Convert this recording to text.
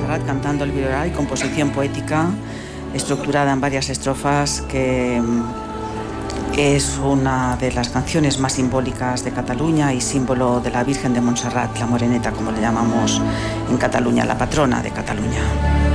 Montserrat cantando el Viloral, composición poética estructurada en varias estrofas que es una de las canciones más simbólicas de Cataluña y símbolo de la Virgen de Montserrat, la Moreneta, como le llamamos en Cataluña, la patrona de Cataluña.